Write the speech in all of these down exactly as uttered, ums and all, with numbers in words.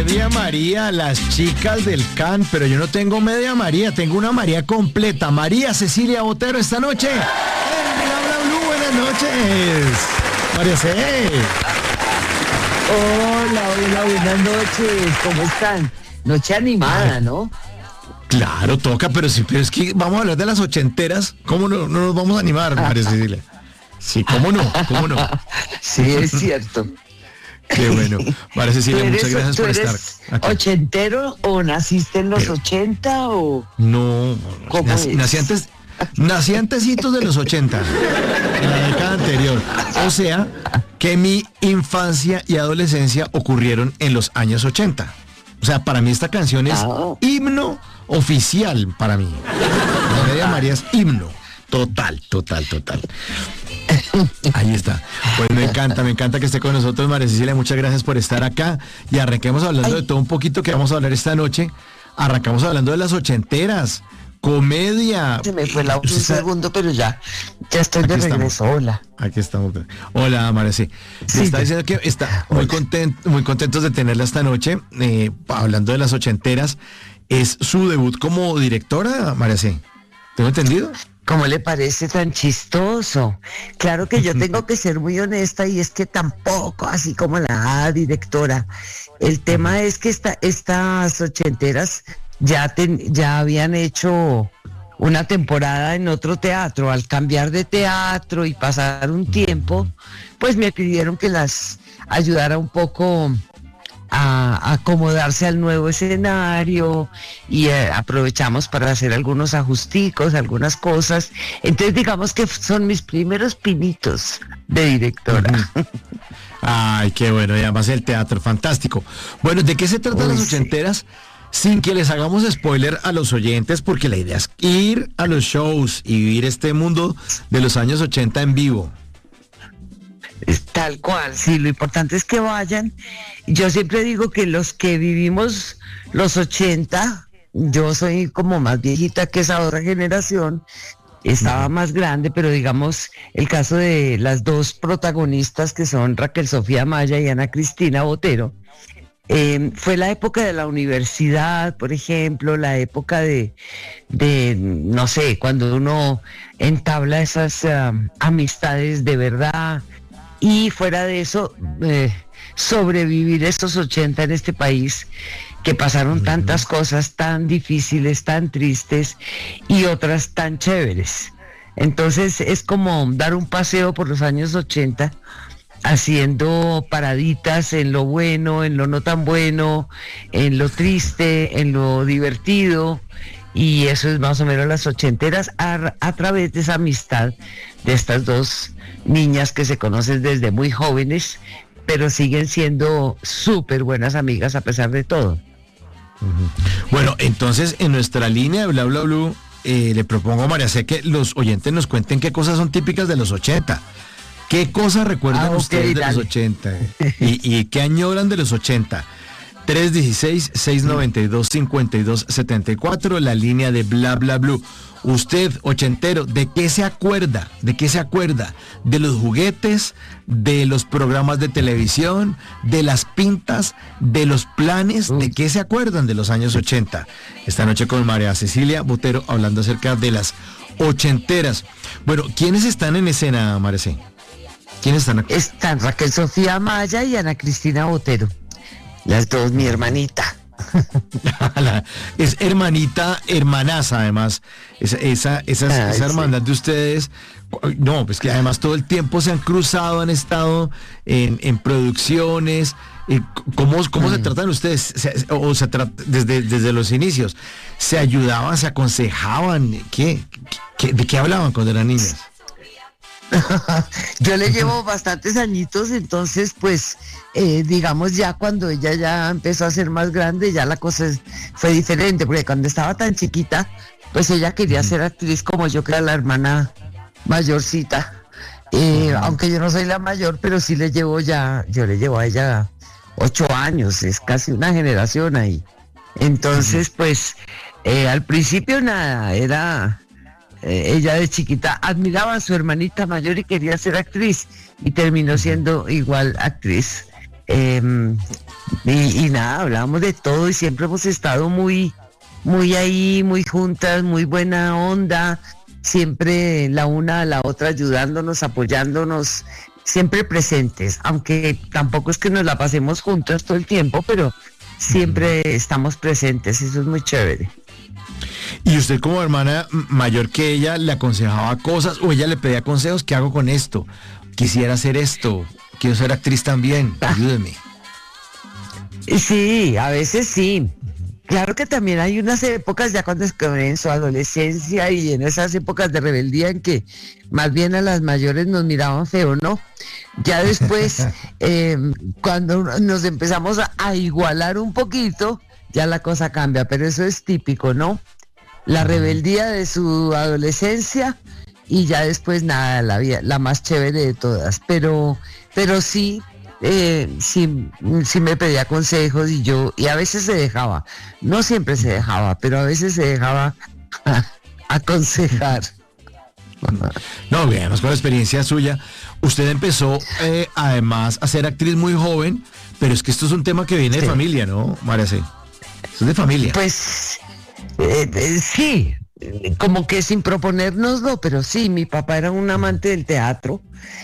media María, las chicas del C A N, pero yo no tengo media María, tengo una María completa. María Cecilia Botero esta noche. En Bla Bla Blue, buenas noches. María C. Hola, hola, buenas noches. ¿Cómo están? Noche animada, ¿no? Claro, toca, pero sí, pero es que vamos a hablar de las ochenteras. ¿Cómo no, no nos vamos a animar, María Cecilia? Sí, ¿cómo no? ¿Cómo no? Sí, es cierto. Qué bueno. María Cecilia, muchas gracias por estar aquí. ¿Ochentero o naciste en los Pero, ochenta o...? No, nací, nací antes, nací antesitos de los ochenta, en la década anterior. O sea, que mi infancia y adolescencia ocurrieron en los años ochenta. O sea, para mí esta canción es oh. himno oficial para mí. La Media María es himno. Total, total, total. Ahí está. Pues me encanta, me encanta que esté con nosotros, María Cecilia. Muchas gracias por estar acá. Y arranquemos hablando Ay. de todo un poquito que vamos a hablar esta noche. Arrancamos hablando de las ochenteras. Comedia. Se me fue la un segundo, pero ya, ya estoy de regreso. Estamos. Hola. Aquí estamos. Hola, María Cecilia. Sí, está diciendo que está muy content, muy contentos de tenerla esta noche. Eh, hablando de las ochenteras. Es su debut como directora, María Cecilia. ¿Tengo entendido? ¿Cómo le parece tan chistoso? Claro que yo tengo que ser muy honesta y es que tampoco así como la directora. El tema es que esta, estas ochenteras ya, ten, ya habían hecho una temporada en otro teatro. Al cambiar de teatro y pasar un tiempo, pues me pidieron que las ayudara un poco a acomodarse al nuevo escenario y eh, aprovechamos para hacer algunos ajusticos, algunas cosas. Entonces digamos que son mis primeros pinitos de directora. Uh-huh. Ay, qué bueno, y además el teatro, fantástico. Bueno, ¿de qué se tratan Uy, las ochenteras? Sí. Sin que les hagamos spoiler a los oyentes, porque la idea es ir a los shows y vivir este mundo de los años ochenta en vivo. Tal cual, sí, lo importante es que vayan. Yo siempre digo que los que vivimos los ochenta, yo soy como más viejita que esa otra generación, estaba más grande, pero digamos, el caso de las dos protagonistas que son Raquel Sofía Maya y Ana Cristina Botero, eh, fue la época de la universidad, por ejemplo, la época de, de no sé, cuando uno entabla esas uh, amistades de verdad. Y fuera de eso, eh, sobrevivir esos ochenta en este país, que pasaron tantas cosas tan difíciles, tan tristes y otras tan chéveres. Entonces es como dar un paseo por los años ochenta, haciendo paraditas en lo bueno, en lo no tan bueno, en lo triste, en lo divertido. Y eso es más o menos las ochenteras a, a través de esa amistad de estas dos niñas que se conocen desde muy jóvenes, pero siguen siendo súper buenas amigas a pesar de todo. Uh-huh. Bueno, entonces en nuestra línea de Bla Bla Blue eh, le propongo a María C que los oyentes nos cuenten qué cosas son típicas de los ochenta. ¿Qué cosas recuerdan ah, okay, ustedes de dale. los ochenta? ¿Y, y qué añoran de los ochenta? tres uno seis, seis nueve dos, cinco dos siete cuatro, la línea de Bla Bla Blue. Usted, ochentero, ¿de qué se acuerda? ¿De qué se acuerda? ¿De los juguetes? ¿De los programas de televisión? ¿De las pintas? ¿De los planes? ¿De qué se acuerdan de los años ochenta? Esta noche con María Cecilia Botero hablando acerca de las ochenteras. Bueno, ¿quiénes están en escena, María C? ¿Quiénes están aquí? Están Raquel Sofía Maya y Ana Cristina Botero. Las dos, mi hermanita. Es hermanita, hermanaza, además. Esa, esa, esas, Ay, esa hermandad sí. de ustedes. No, pues que además todo el tiempo se han cruzado, han estado en, en producciones. ¿Cómo, cómo mm. se tratan ustedes? Se, o se trata desde, desde los inicios. ¿Se ayudaban, se aconsejaban? ¿Qué, qué, ¿De qué hablaban cuando eran niñas? Yo le llevo bastantes añitos, entonces pues eh, digamos ya cuando ella ya empezó a ser más grande, ya la cosa es, fue diferente, porque cuando estaba tan chiquita, pues ella quería ser actriz como yo, que era la hermana mayorcita, eh, uh-huh. aunque yo no soy la mayor, pero sí le llevo ya, yo le llevo a ella ocho años, es casi una generación ahí. Entonces uh-huh. pues eh, al principio nada, era... Eh, ella de chiquita admiraba a su hermanita mayor y quería ser actriz y terminó siendo igual actriz. Eh, y, y nada, hablábamos de todo y siempre hemos estado muy, muy ahí, muy juntas, muy buena onda, siempre la una a la otra ayudándonos, apoyándonos, siempre presentes, aunque tampoco es que nos la pasemos juntas todo el tiempo, pero siempre uh-huh. estamos presentes, eso es muy chévere. ¿Y usted como hermana mayor que ella le aconsejaba cosas o ella le pedía consejos? ¿Qué hago con esto? Quisiera hacer esto, quiero ser actriz también, ayúdeme. Sí, a veces sí. Claro que también hay unas épocas ya cuando escriben en su adolescencia y en esas épocas de rebeldía en que más bien a las mayores nos miraban feo, ¿no? Ya después, eh, cuando nos empezamos a, a igualar un poquito, ya la cosa cambia, pero eso es típico, ¿no? La rebeldía de su adolescencia y ya después nada, la, la más chévere de todas, pero, pero sí... Eh, sí, sí me pedía consejos y yo, y a veces se dejaba, no siempre se dejaba, pero a veces se dejaba a, aconsejar. No, bien, además con la experiencia suya, usted empezó eh, además a ser actriz muy joven, pero es que esto es un tema que viene sí. de familia, ¿no, María C? Esto es de familia. Pues eh, eh, sí, como que sin proponérnoslo, pero sí, mi papá era un amante del teatro.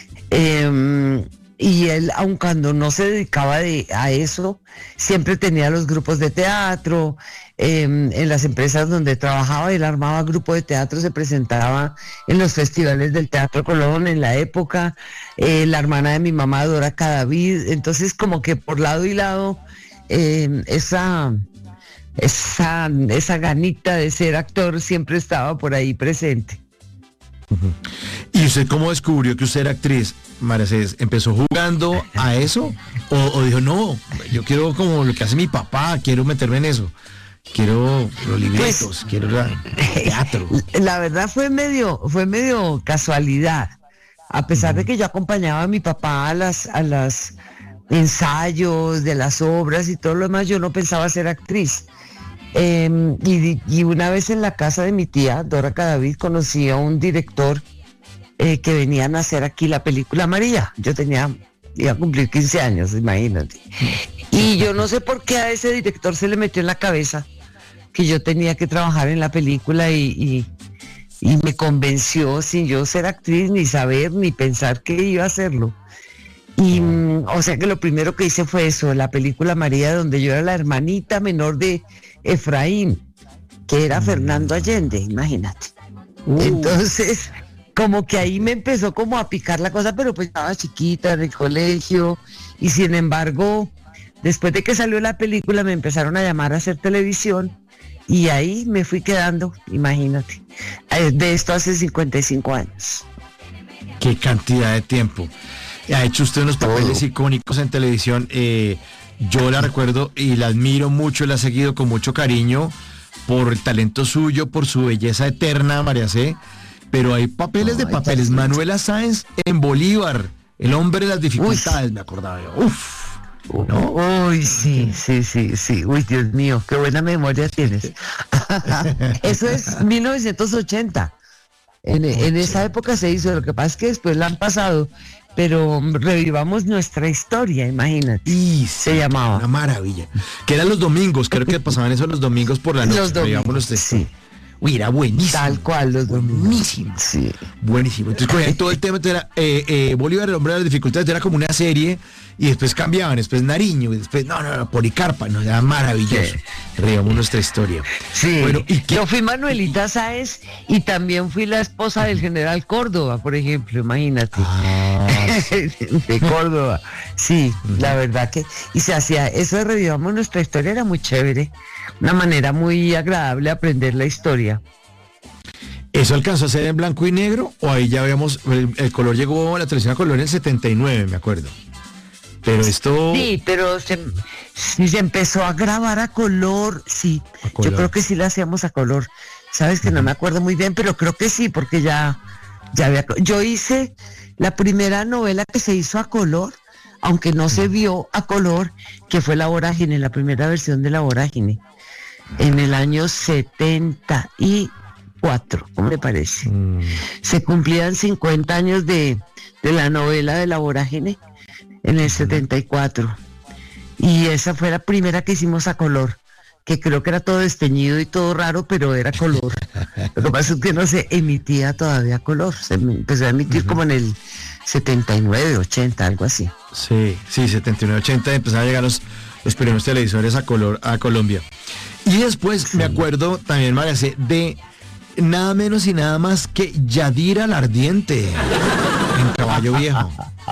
Eh, Y él, aun cuando no se dedicaba de, a eso, siempre tenía los grupos de teatro, eh, en las empresas donde trabajaba, él armaba grupo de teatro, se presentaba en los festivales del Teatro Colón en la época, eh, la hermana de mi mamá, Dora Cadavid, entonces como que por lado y lado, eh, esa, esa, esa ganita de ser actor siempre estaba por ahí presente. Uh-huh. ¿Y usted cómo descubrió que usted era actriz, María Cés? ¿Empezó jugando a eso? ¿O, o dijo, no, yo quiero como lo que hace mi papá, quiero meterme en eso? Quiero los libretos, pues, quiero el teatro. La verdad fue medio, fue medio casualidad. A pesar uh-huh. de que yo acompañaba a mi papá a las, a las ensayos de las obras y todo lo demás, yo no pensaba ser actriz. Eh, y, y una vez en la casa de mi tía, Dora Cadavid, conocí a un director eh, que venían a hacer aquí la película María. Yo tenía, iba a cumplir quince años, imagínate. Y yo no sé por qué a ese director se le metió en la cabeza que yo tenía que trabajar en la película y, y, y me convenció sin yo ser actriz, ni saber, ni pensar que iba a hacerlo. Y, o sea que lo primero que hice fue eso, la película María, donde yo era la hermanita menor de Efraín, que era Fernando Allende, imagínate. Uh. Entonces, como que ahí me empezó como a picar la cosa, pero pues estaba chiquita en el colegio, y sin embargo, después de que salió la película me empezaron a llamar a hacer televisión, y ahí me fui quedando, imagínate. De esto hace cincuenta y cinco años. Qué cantidad de tiempo. Ha hecho usted unos papeles oh. icónicos en televisión. Eh, yo la recuerdo y la admiro mucho, la he seguido con mucho cariño por el talento suyo, por su belleza eterna, María C. Pero hay papeles oh, de papeles. Manuela Sáenz en Bolívar, el hombre de las dificultades, Uy. me acordaba yo. Uf. ¿No? Uy, sí, sí, sí, sí. Uy, Dios mío, qué buena memoria tienes. Eso es mil novecientos ochenta. En, en esa época se hizo, lo que pasa es que después la han pasado. Pero revivamos nuestra historia, imagínate. Y se llamaba. Una maravilla. Que eran los domingos, creo que pasaban eso los domingos por la noche. Los domingos, sí. Uy, era buenísimo. Tal cual, los domingos. Buenísimo. Sí. Buenísimo. Entonces cogían todo el tema, era eh, eh, Bolívar, el hombre de las dificultades, era como una serie, y después cambiaban, después Nariño, y después, no, no, no, Policarpa, no, era maravilloso. Sí. Revivamos nuestra historia. Sí. Bueno, ¿y qué? Yo fui Manuelita Sáenz y también fui la esposa del general Córdoba, por ejemplo, imagínate. Ah, sí. De Córdoba. Sí, uh-huh. La verdad que, y se hacía, eso de Revivamos nuestra historia era muy chévere. Una manera muy agradable de aprender la historia. ¿Eso alcanzó a ser en blanco y negro? O ahí ya vemos, el, el color llegó a la televisión a color en el setenta y nueve, me acuerdo. Pero esto... Sí, pero se, se empezó a grabar a color, sí. A color. Yo creo que sí la hacíamos a color. Sabes que uh-huh. no me acuerdo muy bien, pero creo que sí, porque ya, ya había... Yo hice la primera novela que se hizo a color, aunque no uh-huh. se vio a color, que fue La Vorágine, la primera versión de La Vorágine. En el año setenta y cuatro, ¿cómo me parece? Mm. Se cumplían cincuenta años de, de la novela de La Vorágine en el setenta y cuatro. Y esa fue la primera que hicimos a color, que creo que era todo desteñido y todo raro, pero era color. Lo que pasa es que no se emitía todavía color, se empezó a emitir uh-huh. como en el setenta y nueve, ochenta, algo así. Sí, sí, setenta y nueve, ochenta empezaron a llegar los, los primeros televisores a color a Colombia. Y después sí. me acuerdo también, María C., de nada menos y nada más que Yadira la Ardiente en Caballo Viejo.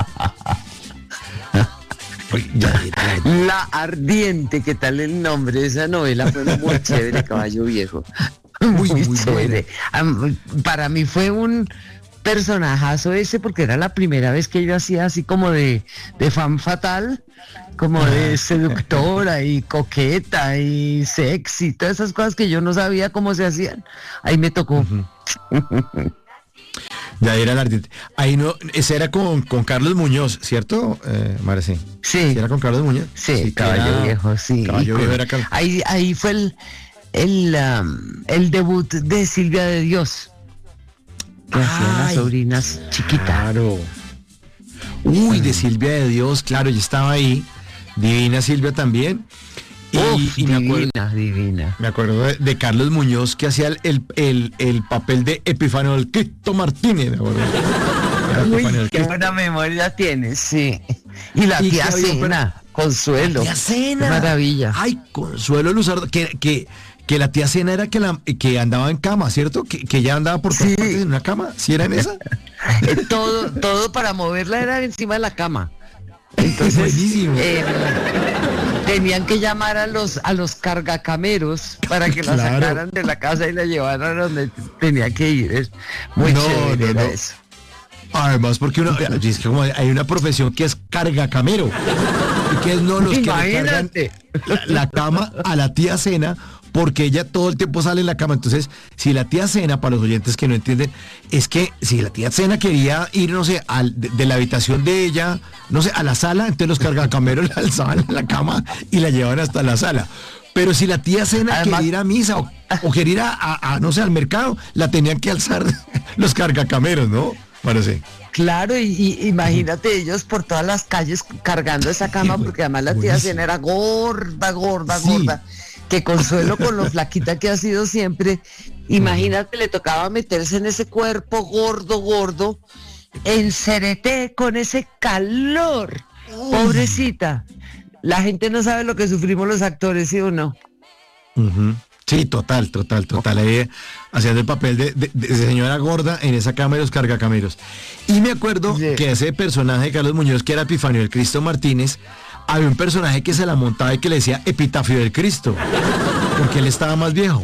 La Ardiente, ¿qué tal el nombre? Esa novela fue muy chévere, Caballo Viejo. Muy, muy, muy chévere. Buena. Para mí fue un personajazo ese, porque era la primera vez que yo hacía así como de, de fan fatal, como de seductora y coqueta y sexy, todas esas cosas que yo no sabía cómo se hacían. Ahí me tocó. Uh-huh. Ya era el artista. Ahí no, ese era con, con Carlos Muñoz, ¿cierto, eh, Marci? Sí. ¿Sí era con Carlos Muñoz? Sí, sí Caballo era, Viejo, sí. Caballo Viejo con, era Carlos. Ahí, ahí fue el, el, um, el debut de Silvia de Dios, que hacían las sobrinas chiquitas. Claro. Uy, de Silvia de Dios, claro, ya estaba ahí. Divina Silvia también. Y, Uf, y divina, me acuerdo, divina. Me acuerdo de, de Carlos Muñoz, que hacía el, el, el, el papel de Epifanio del Cristo Martínez. Me acuerdo. Uy, qué buena memoria tienes, sí. Y la y tía Cena, Consuelo. La tía Cena. Qué maravilla. Ay, Consuelo Luzardo, que, que, que la tía Cena era que, la, que andaba en cama, ¿cierto? Que, que ya andaba por todas sí. partes en una cama. ¿Sí era en esa? todo, todo para moverla era encima de la cama. Entonces, buenísimo. Eh, tenían que llamar a los a los cargacameros para que la claro. sacaran de la casa y la llevaran a donde tenía que ir. Es muy no, chévere no, no. eso. Además, porque uno, es que como hay una profesión que es cargacamero, y que es no los Imagínate. que recargan la, la cama a la tía Cena, porque ella todo el tiempo sale en la cama. Entonces, si la tía Cena, para los oyentes que no entienden, es que si la tía Cena quería ir, no sé, al, de, de la habitación de ella, no sé, a la sala, entonces los cargacameros la alzaban en la cama y la llevaban hasta la sala. Pero si la tía Cena Además, quería ir a misa o, o quería ir a, a, a, no sé, al mercado, la tenían que alzar los cargacameros, ¿no? Parece. Claro, y, y imagínate uh-huh. ellos por todas las calles cargando esa cama, porque además la tía Cena era gorda, gorda, sí. gorda. Que Consuelo, con lo flaquita que ha sido siempre, imagínate, le tocaba meterse en ese cuerpo gordo, gordo, en Cereté con ese calor. Uy. Pobrecita. La gente no sabe lo que sufrimos los actores, ¿sí o no? Uh-huh. Sí, total, total, total. Ahí haciendo el papel de, de, de señora gorda en esa cama de los cargacameros. Y me acuerdo sí. que ese personaje de Carlos Muñoz, que era Epifanio del Cristo Martínez, había un personaje que se la montaba y que le decía Epitafio del Cristo, porque él estaba más viejo.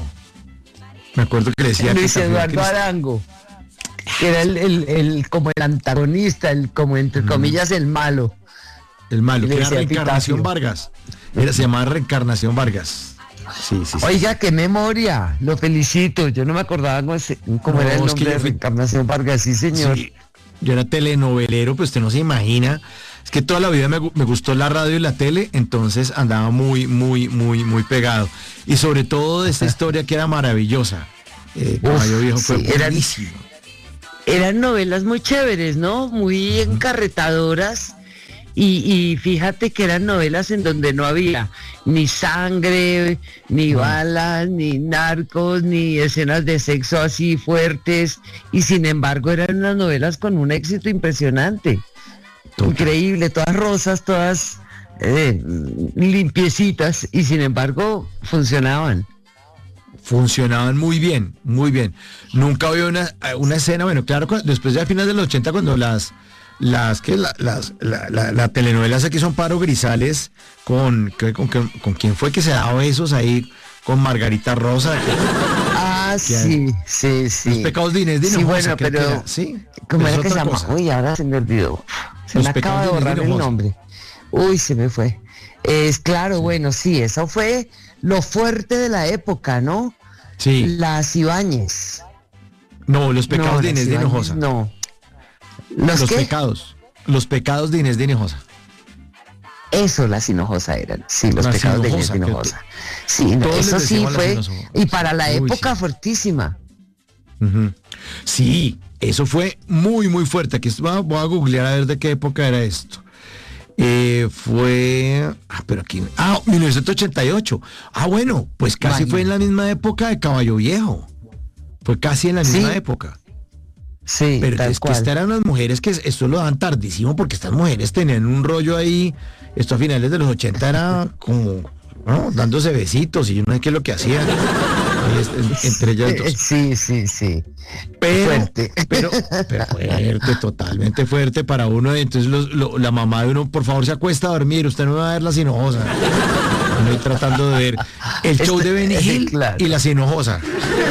Me acuerdo que le decía Luis Eduardo Arango, que era el, el, el como el antagonista, el como entre comillas el malo. El malo, que era Reencarnación Vargas. Era, se llamaba Reencarnación Vargas. Sí, sí, sí. Oiga, qué memoria, lo felicito. Yo no me acordaba cómo, cómo no, era el nombre de fui... Reencarnación Vargas, sí señor. Sí, yo era telenovelero, pues usted no se imagina. Es que toda la vida me, me gustó la radio y la tele, entonces andaba muy, muy, muy, muy pegado. Y sobre todo de esta historia que era maravillosa. Eh, Caballo Viejo fue sí, buenísimo. Eran, eran novelas muy chéveres, ¿no? Muy uh-huh. encarretadoras. Y, y fíjate que eran novelas en donde no había ni sangre, ni uh-huh. balas, ni narcos, ni escenas de sexo así fuertes. Y sin embargo eran unas novelas con un éxito impresionante. Total. Increíble, todas rosas, todas eh, limpiecitas, y sin embargo funcionaban. Funcionaban muy bien, muy bien. Nunca había una, una escena, bueno, claro, después de a finales de los ochenta, cuando las, las, que la, las, la, la, la telenovela esa que son Paro Grisales, con, con, con, con quién fue que se daba besos ahí, con Margarita Rosa. Que, ah, sí, sí, sí. Los pecados de Inés de Hinojosa. Sí, bueno, pero, era, ¿sí? ¿cómo era que se llama? Uy, ahora se me olvidó. Se Los me acaba de borrar de el nombre. Uy, se me fue. Es claro, sí. Bueno, sí, eso fue lo fuerte de la época, ¿no? Sí. Las Ibáñez. No, los pecados no, de Inés de Hinojosa. No. ¿Los, los pecados. Los pecados de Inés de Hinojosa. Eso, las Hinojosa eran. Sí, los las pecados Hinojosa, de Inés de Hinojosa. Sí, no, eso sí fue. Y para la Uy, época sí. fuertísima. Uh-huh. Sí. Eso fue muy, muy fuerte. Aquí voy a, voy a googlear a ver de qué época era esto. Eh, fue, ah, pero aquí, ah, mil novecientos ochenta y ocho. Ah, bueno, pues casi Vaya. fue en la misma época de Caballo Viejo. Fue casi en la misma Sí. época. Sí, Pero tal es que cual. estas eran unas mujeres que esto lo dan tardísimo porque estas mujeres tenían un rollo ahí, esto a finales de los ochenta era como, ¿no? Dándose besitos y yo no sé qué es lo que hacían. Ahí es- es- entre ellas dos. Sí, sí, sí. Pero, Fuerte. pero, pero fuerte, totalmente fuerte para uno. Entonces los- lo- la mamá de uno, por favor, se acuesta a dormir, usted no va a ver la sinojosa. Uno ahí tratando de ver el show de Benny Este, Hill claro. y la sinojosa.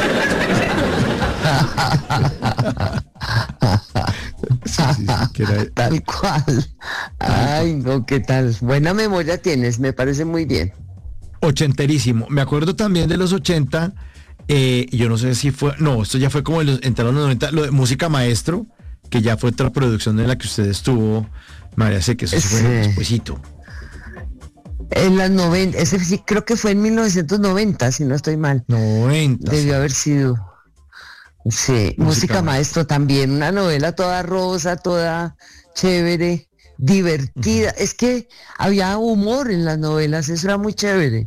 Sí, sí, sí, que era- Tal cual. Ay, no, ¿qué tal? Buena memoria tienes, me parece muy bien. ochenterísimo. Me acuerdo también de los ochenta, eh, y yo no sé si fue, no, esto ya fue como en los, entraron los noventa, lo de Música Maestro, que ya fue otra producción en la que usted estuvo, María sé que eso sí fue Sí. despuesito. En las noventa, ese sí creo que fue en mil novecientos noventa, si no estoy mal. noventa. Debió haber sido. Sí, música, Música maestro también, una novela toda rosa, toda chévere, divertida. Es que había humor en las novelas, eso era muy chévere.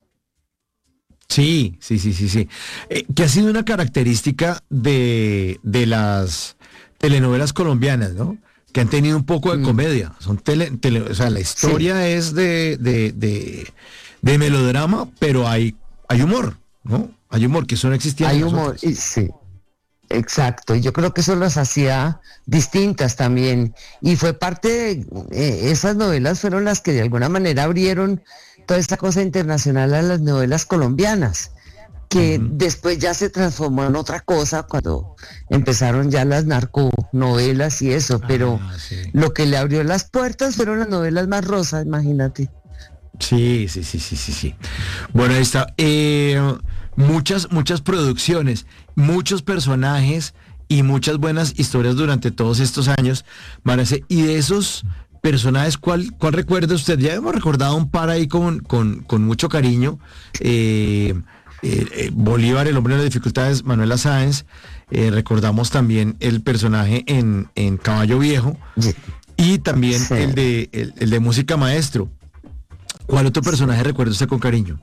Sí, sí, sí, sí, sí. Eh, que ha sido una característica de, de las telenovelas colombianas, ¿no? Que han tenido un poco de Mm. comedia. Son tele, tele- o sea, la historia es de, de, de, de melodrama, pero hay, hay humor, ¿no? Hay humor, que eso no existía. en Hay las humor, otras. y sí, exacto. Y yo creo que eso las hacía distintas también. Y fue parte de eh, esas novelas fueron las que de alguna manera abrieron toda esta cosa internacional a las novelas colombianas, que Ujú. después ya se transformó en otra cosa cuando empezaron ya las narconovelas y eso, pero Ah, sí. lo que le abrió las puertas fueron las novelas más rosas, imagínate. Sí, sí, sí, sí, sí, sí. Bueno, ahí está. Eh, muchas, muchas producciones, muchos personajes y muchas buenas historias durante todos estos años, Marce. Y de esos personajes, ¿cuál, cuál recuerda usted? Ya hemos recordado un par ahí con, con, con mucho cariño. Eh, eh, eh, Bolívar, el hombre de las dificultades, Manuela Sáenz. Eh, recordamos también el personaje en, en Caballo Viejo. Y también Sí. el de el, el de Música Maestro. ¿Cuál otro personaje recuerda usted con cariño?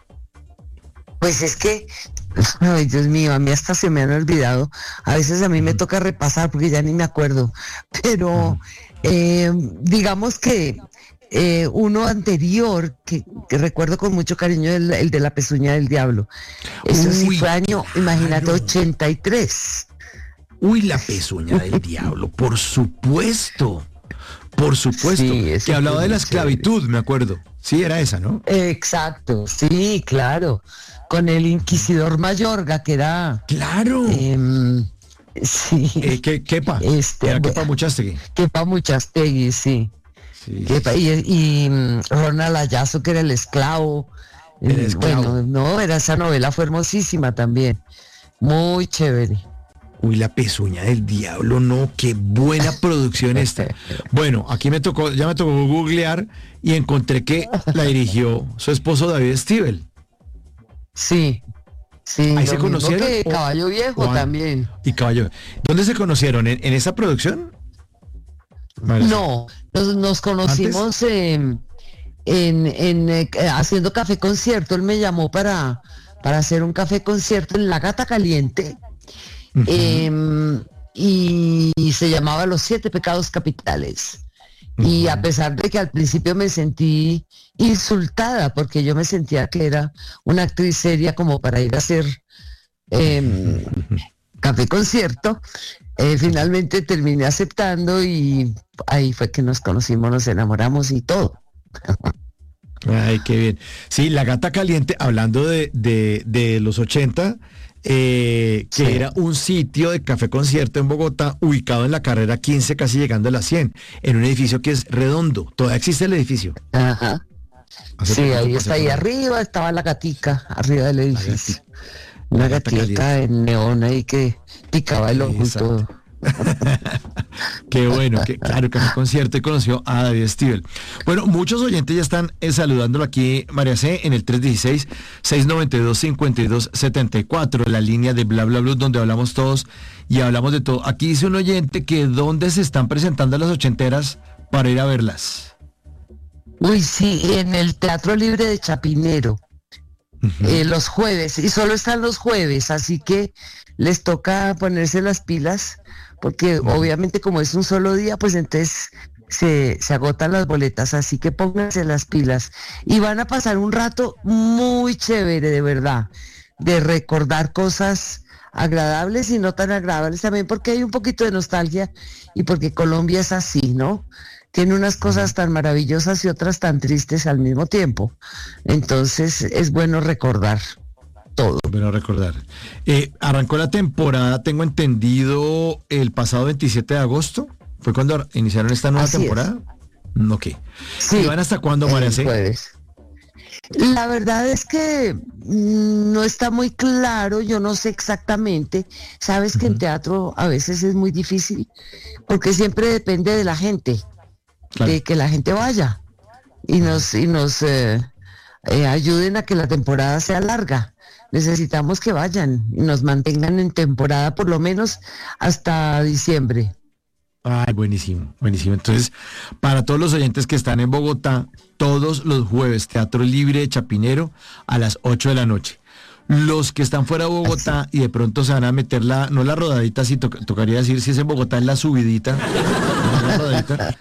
Pues es que, ay Dios mío, a mí hasta se me han olvidado. A veces a mí me toca repasar porque ya ni me acuerdo. Pero eh, digamos que eh, uno anterior que, que recuerdo con mucho cariño el, el de la pezuña del diablo. Eso sí Uy, fue año, claro. imagínate, ochenta y tres. Uy, la pezuña del diablo, por supuesto. Por supuesto. Sí, eso que hablaba fue de la muy chévere. esclavitud, me acuerdo. Sí, era esa, ¿no? Exacto, sí, claro. Con el inquisidor Mayorga, que era... Claro. em, sí, Eh, ¿qué, quepa? Este, Era bueno. Kepa Muchastegui. Kepa Muchastegui, sí. Sí, Kepa, sí, sí. y, y mm, Ronald Ayazo, que era el esclavo. El Eh, esclavo. Bueno, no, era esa novela fue hermosísima también. Muy chévere. Uy, la pezuña del diablo, no, qué buena producción esta. Bueno, aquí me tocó, ya me tocó googlear y encontré que la dirigió su esposo David Stivel. Sí, sí. ¿Ahí lo se mismo conocieron que o- Caballo Viejo o an- también. Y Caballo. ¿Dónde se conocieron? ¿En, en esa producción? Marce. No, nos, nos conocimos em, en, en, eh, haciendo café concierto. Él me llamó para, para hacer un café concierto en La Gata Caliente. Ujú. em, y, y se llamaba Los Siete Pecados Capitales. Y Ujú. a pesar de que al principio me sentí insultada, porque yo me sentía que era una actriz seria como para ir a hacer em, café concierto, eh, finalmente terminé aceptando y ahí fue que nos conocimos, nos enamoramos y todo. Ay, qué bien. Sí, La Gata Caliente, hablando de, de, de los ochenta, eh, que Sí. era un sitio de café concierto en Bogotá, ubicado en la carrera quince, casi llegando a la cien, en un edificio que es redondo. Todavía existe el edificio. Ajá. Hace Sí, poquito ahí pasé está, por ahí arriba estaba la gatica, arriba del edificio. gati- Una la gata gatica en neón ahí que picaba el ojo y Exacto. todo. Qué bueno, que claro, que fue concierto y conoció a David Stivel. Bueno, muchos oyentes ya están eh, saludándolo aquí, María C, en el tres uno seis, seis nueve dos, cinco dos siete cuatro, la línea de Bla Bla Blue, donde hablamos todos y hablamos de todo. Aquí dice un oyente que dónde se están presentando las ochenteras para ir a verlas. Uy, sí, en el Teatro Libre de Chapinero, Uh-huh. eh, los jueves, y solo están los jueves, así que les toca ponerse las pilas, porque Uh-huh. obviamente como es un solo día, pues entonces se, se agotan las boletas, así que pónganse las pilas. Y van a pasar un rato muy chévere, de verdad, de recordar cosas agradables y no tan agradables también, porque hay un poquito de nostalgia y porque Colombia es así, ¿no? Tiene unas cosas tan maravillosas y otras tan tristes al mismo tiempo. Entonces es bueno recordar todo. Bueno, recordar. Eh, arrancó la temporada, tengo entendido, el pasado veintisiete de agosto. ¿Fue cuando iniciaron esta nueva Así temporada? Es. Ok. Sí, ¿Y van hasta cuándo, María C? Jueves. La verdad es que mm, no está muy claro, yo no sé exactamente. Sabes que uh-huh. en teatro a veces es muy difícil, porque siempre depende de la gente, claro. de que la gente vaya y nos, y nos eh, eh, ayuden a que la temporada sea larga. Necesitamos que vayan y nos mantengan en temporada por lo menos hasta diciembre. Ay, buenísimo, buenísimo. Entonces, para todos los oyentes que están en Bogotá, todos los jueves, Teatro Libre de Chapinero a las ocho de la noche. Los que están fuera de Bogotá Así. y de pronto se van a meter la, no la rodadita, si to, tocaría decir, si es en Bogotá, es la subidita. No la rodadita.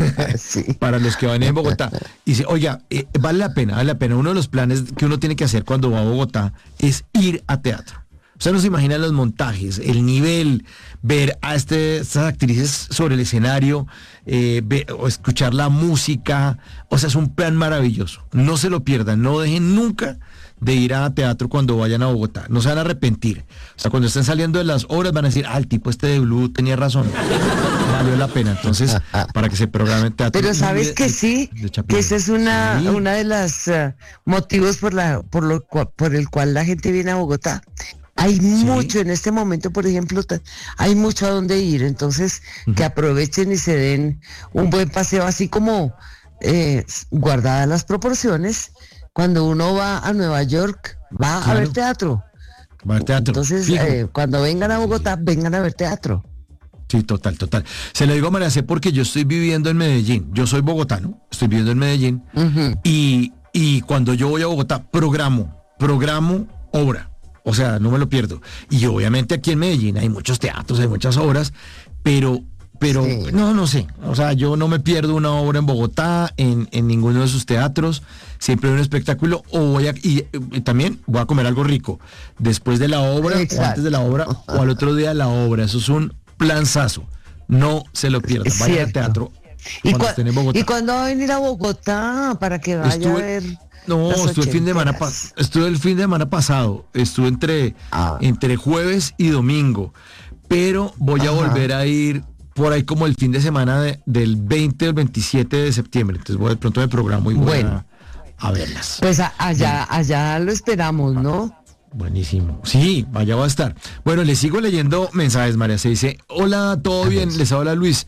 Sí. Para los que van en Bogotá. Y dice, oiga, eh, vale la pena, vale la pena. Uno de los planes que uno tiene que hacer cuando va a Bogotá es ir a teatro. Usted no se imagina los montajes, el nivel, ver a este, estas actrices sobre el escenario, eh, ver, o escuchar la música, o sea, es un plan maravilloso. No se lo pierdan, no dejen nunca de ir a teatro cuando vayan a Bogotá, no se van a arrepentir. O sea, cuando estén saliendo de las obras van a decir, ah, el tipo este de Blue tenía razón, valió la pena. Entonces, para que se programe teatro. Pero sabes de, que sí, que ese es una, sí. una de las uh, motivos por, la, por, lo, por el cual la gente viene a Bogotá. Hay sí. mucho en este momento, por ejemplo, hay mucho a dónde ir, entonces uh-huh. que aprovechen y se den un buen paseo, así como eh, guardadas las proporciones, cuando uno va a Nueva York, va claro. a ver teatro. Va a ver teatro. Entonces, eh, cuando vengan a Bogotá, vengan a ver teatro. Sí, total, total. Se lo digo a María C porque yo estoy viviendo en Medellín, yo soy bogotano, estoy viviendo en Medellín, uh-huh. y, y cuando yo voy a Bogotá, programo, programo obra. O sea, no me lo pierdo. Y obviamente aquí en Medellín hay muchos teatros, hay muchas obras, pero, pero sí. no, no sé. O sea, yo no me pierdo una obra en Bogotá, en, en ninguno de sus teatros. Siempre hay un espectáculo. O voy a, y, y también voy a comer algo rico. Después de la obra, Exacto. o antes de la obra, o al otro día de la obra. Eso es un planzazo. No se lo pierdan. Vaya al teatro. ¿Y, cu- estén en Bogotá. ¿Y cuándo va a venir a Bogotá para que vaya Estuve, a ver? No, estuve el fin de semana pas- estuve el fin de semana pasado, estuve entre, ah. entre jueves y domingo, pero voy Ajá. a volver a ir por ahí como el fin de semana de, del veinte al veintisiete de septiembre, entonces voy de pronto de programa y voy bueno. a, a verlas. Pues a, allá, allá lo esperamos, ¿no? Buenísimo. Sí, allá va a estar. Bueno, les sigo leyendo mensajes, María. Se dice, hola, ¿todo bien? Les habla Luis.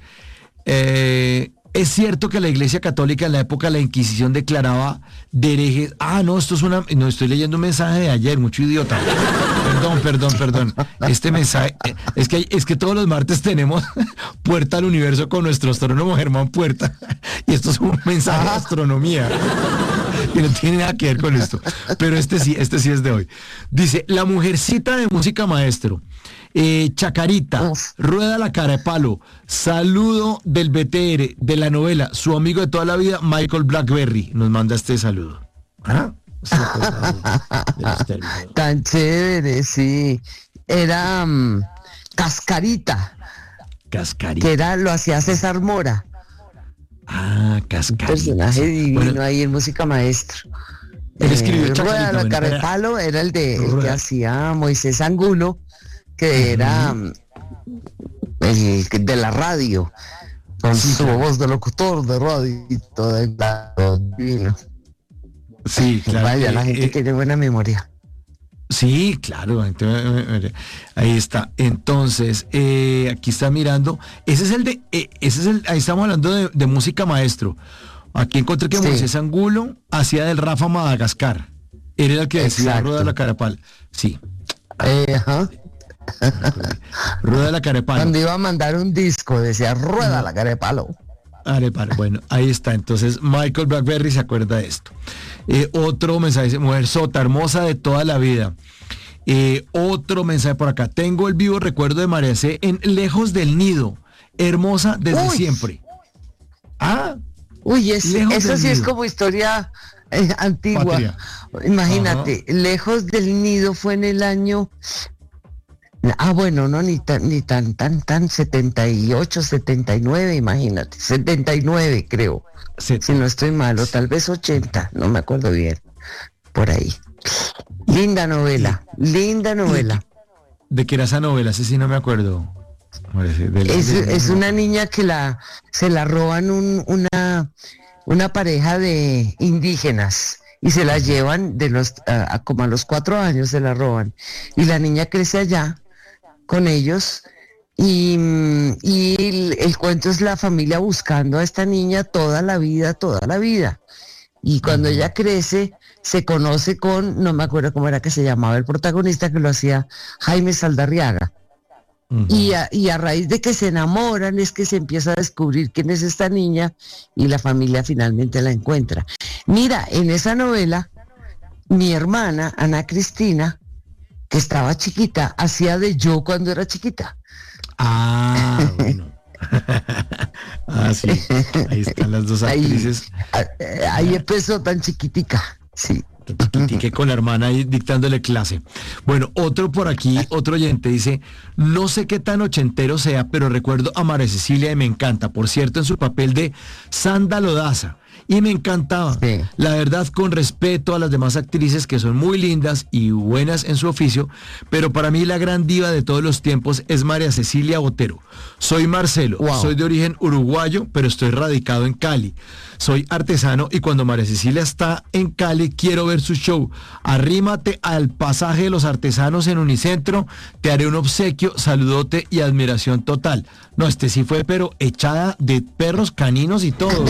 Eh... ¿Es cierto que la Iglesia Católica en la época de la Inquisición declaraba de herejes? Ah, no, esto es una... No, estoy leyendo un mensaje de ayer, mucho idiota. Perdón, perdón, perdón. Este mensaje... Es que, es que todos los martes tenemos Puerta al Universo con nuestro astrónomo Germán Puerta. Y esto es un mensaje de astronomía. Y no tiene nada que ver con esto. Pero este sí, este sí es de hoy. Dice, la mujercita de música maestro. Eh, Chacarita, Uf. Rueda la cara de palo, saludo del B T R, de la novela, su amigo de toda la vida, Michael Blackberry, nos manda este saludo. ¿Ah? Sí, tan chévere, sí. Era um, Cascarita. Cascarita. Que era, lo hacía César Mora. Ah, Cascarita. Un personaje divino bueno, ahí en música maestro. Él eh, escribió Rueda la cara de palo era el de el que hacía Moisés Angulo, que era uh-huh. el de la radio, con sí, su claro. voz de locutor de radio y todo el divino. Sí, claro. Vaya, la gente eh, tiene buena memoria. Sí, claro, ahí está. Entonces, eh, aquí está mirando. Ese es el de, eh, ese es el, ahí estamos hablando de, de música maestro. Aquí encontré que sí. Moisés Angulo hacía del Rafa Madagascar. Él era el que decía Rueda la Carapal. Sí. Eh, ajá. Rueda la Carapal. Cuando iba a mandar un disco decía Rueda la Carapalo. Arepa, bueno, ahí está. Entonces, Michael Blackberry se acuerda de esto. Eh, otro mensaje dice, mujer sota, hermosa de toda la vida. Eh, otro mensaje por acá. Tengo el vivo recuerdo de María C. en Lejos del Nido. Hermosa desde Uy. siempre. Ah. Uy, es, eso sí nido. Es como historia eh, antigua. Patria. Imagínate, Ajá. Lejos del Nido fue en el año... Ah, bueno, no, ni tan, ni tan, tan, tan, setenta y ocho, setenta y nueve, imagínate. setenta y nueve, creo. Sí. Si no estoy malo, tal vez ochenta, no me acuerdo bien. Por ahí. Linda novela, linda novela. ¿De qué era esa novela? Ese sí no me acuerdo. Es, es una niña que la se la roban un, una, una pareja de indígenas y se la llevan de los a, a, como a los cuatro años se la roban. Y la niña crece allá con ellos y, y el, el cuento es la familia buscando a esta niña toda la vida, toda la vida. Y cuando uh-huh. ella crece, se conoce con, no me acuerdo cómo era que se llamaba el protagonista, que lo hacía Jaime Saldarriaga. Uh-huh. Y, a, y a raíz de que se enamoran es que se empieza a descubrir quién es esta niña y la familia finalmente la encuentra. Mira, en esa novela, mi hermana, Ana Cristina, que estaba chiquita, hacía de yo cuando era chiquita. Ah, bueno. Ah, sí, ahí están las dos actrices. Ahí, ahí empezó tan chiquitica, sí. Chiquitique con la hermana ahí dictándole clase. Bueno, otro por aquí, otro oyente dice, no sé qué tan ochentero sea, pero recuerdo a María Cecilia y me encanta, por cierto, en su papel de Sanda Lodaza. Y me encantaba, sí. La verdad, con respeto a las demás actrices que son muy lindas y buenas en su oficio, pero para mí la gran diva de todos los tiempos es María Cecilia Botero. Soy Marcelo, wow. Soy de origen uruguayo, pero estoy radicado en Cali. Soy artesano y cuando María Cecilia está en Cali quiero ver su show. Arrímate al pasaje de los artesanos en Unicentro, te haré un obsequio, saludote y admiración total. No, este sí fue, pero echada de perros caninos y todo.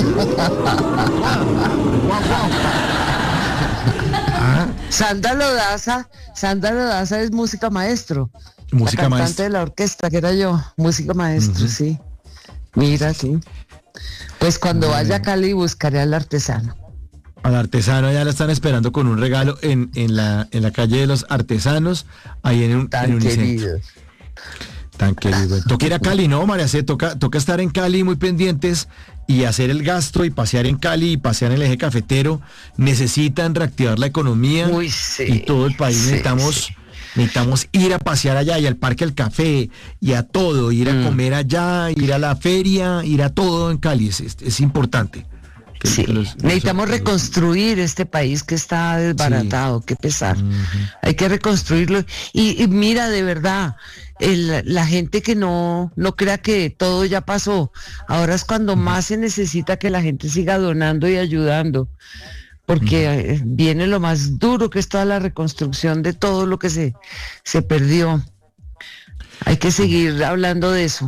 Ah. Sandra Lodaza, Sandra Lodaza es música maestro. Música la cantante maestro. de la orquesta, que era yo, música maestro, uh-huh. Sí. Mira, sí. Pues cuando uh-huh. vaya a Cali buscaré al artesano. Al artesano ya la están esperando con un regalo en, en, la, en la calle de los artesanos, ahí en un, Tan en queridos. Tan querido. Toca ir a Cali, ¿no, María C? Toca, toca estar en Cali muy pendientes y hacer el gasto y pasear en Cali y pasear en el eje cafetero. Necesitan reactivar la economía. Uy, sí, y todo el país sí, necesitamos, sí. necesitamos ir a pasear allá y al Parque del Café y a todo, ir a mm. comer allá, ir a la feria, ir a todo en Cali. Es, es, es importante. Que, sí. que los, necesitamos los, reconstruir este país que está desbaratado, sí. Qué pesar. Uh-huh. Hay que reconstruirlo. Y, y mira, de verdad, el, la gente que no, no crea que todo ya pasó. Ahora es cuando uh-huh. más se necesita que la gente siga donando y ayudando. Porque uh-huh. viene lo más duro, que es toda la reconstrucción de todo lo que se, se perdió. Hay que seguir hablando de eso.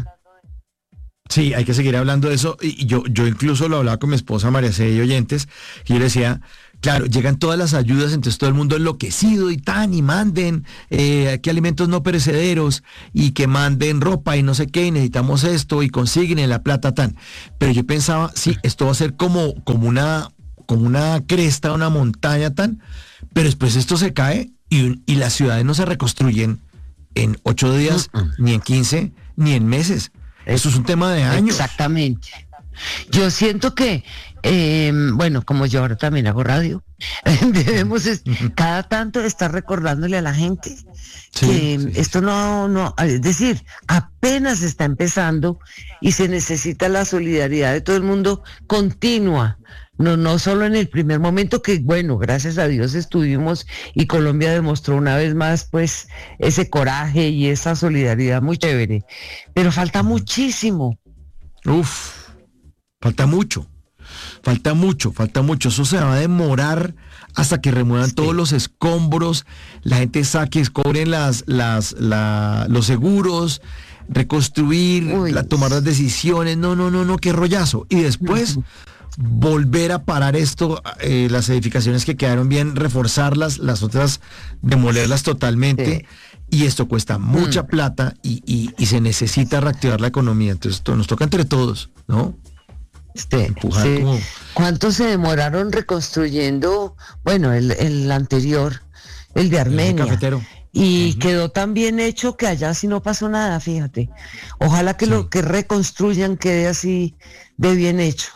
Sí, hay que seguir hablando de eso. Y yo, yo incluso lo hablaba con mi esposa María C. y oyentes, y yo le decía, claro, llegan todas las ayudas, entonces todo el mundo enloquecido y tan, y manden eh, que alimentos no perecederos, y que manden ropa y no sé qué, y necesitamos esto, y consiguen la plata tan. Pero yo pensaba, sí, esto va a ser como, como una, como una cresta, una montaña tan, pero después esto se cae y, y las ciudades no se reconstruyen en ocho días, uh-uh. ni en quince, ni en meses. Eso es un tema de años. Exactamente. Yo siento que, eh, bueno, como yo ahora también hago radio, debemos es, cada tanto estar recordándole a la gente sí, que sí, esto no, no, es decir, apenas está empezando y se necesita la solidaridad de todo el mundo continua. No, no solo en el primer momento, que bueno, gracias a Dios estuvimos y Colombia demostró una vez más pues ese coraje y esa solidaridad muy chévere, pero falta muchísimo. Uf, falta mucho, falta mucho, falta mucho, eso se va a demorar hasta que remuevan sí. todos los escombros, la gente saque, cobren las, las, la, los seguros, reconstruir, la, tomar las decisiones, no, no, no, no, qué rollazo, y después... volver a parar esto, eh, las edificaciones que quedaron bien, reforzarlas, las otras demolerlas totalmente, sí. Y esto cuesta mucha mm. plata y, y, y se necesita reactivar la economía, entonces esto nos toca entre todos, ¿no? Este, Empujar sí. como... ¿Cuánto se demoraron reconstruyendo? Bueno, el, el anterior, el de Armenia. El cafetero. Y Uh-huh. quedó tan bien hecho que allá sí no pasó nada, fíjate. Ojalá que sí. Lo que reconstruyan quede así de bien hecho.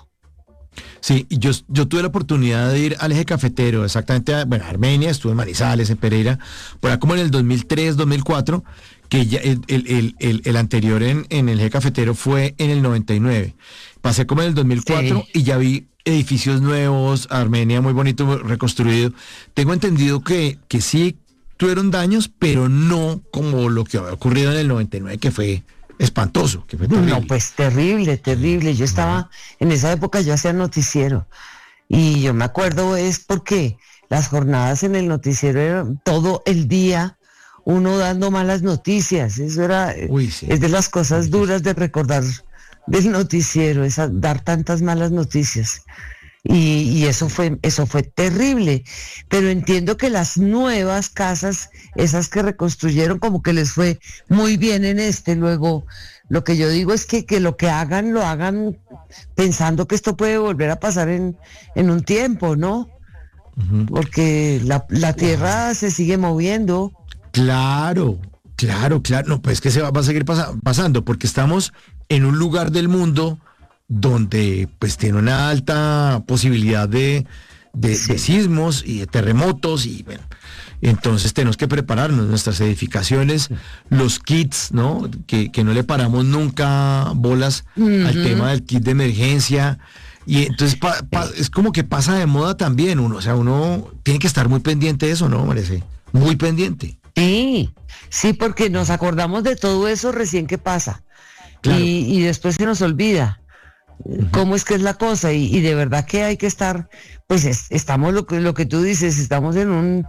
Sí, y yo, yo tuve la oportunidad de ir al eje cafetero, exactamente a, bueno, Armenia, estuve en Manizales, en Pereira, por ahí como en el dos mil tres, dos mil cuatro, que ya el, el, el, el, el anterior en, en el eje cafetero fue en el noventa y nueve. Pasé como en el dos mil cuatro sí. Y ya vi edificios nuevos, Armenia muy bonito, reconstruido. Tengo entendido que, que sí tuvieron daños, pero no como lo que había ocurrido en el noventa y nueve, que fue espantoso, que fue terrible. No, pues terrible, terrible. Yo estaba, uh-huh. En esa época yo hacía noticiero, y yo me acuerdo es porque las jornadas en el noticiero eran todo el día, uno dando malas noticias. Eso era, Uy, sí. Es de las cosas Uy, duras de recordar del noticiero, es dar tantas malas noticias. Y, y eso fue, eso fue terrible, pero entiendo que las nuevas casas, esas que reconstruyeron, como que les fue muy bien en este. Luego, lo que yo digo es que, que lo que hagan, lo hagan pensando que esto puede volver a pasar en, en un tiempo, ¿no? Uh-huh. Porque la, la tierra wow. se sigue moviendo. Claro, claro, claro, no, pues que se va, va a seguir pasa, pasando, porque estamos en un lugar del mundo donde pues tiene una alta posibilidad de, de, sí. de sismos y de terremotos, y bueno, entonces tenemos que prepararnos, nuestras edificaciones, sí. los kits, ¿no? Que, que no le paramos nunca bolas uh-huh. al tema del kit de emergencia, y entonces pa, pa, es como que pasa de moda también uno, o sea, uno tiene que estar muy pendiente de eso, ¿no? Parece, muy pendiente. Sí, sí, porque nos acordamos de todo eso recién que pasa, claro. y, y después se nos olvida. ¿Cómo es que es la cosa? Y, y de verdad que hay que estar, pues es, estamos lo que, lo que tú dices, estamos en un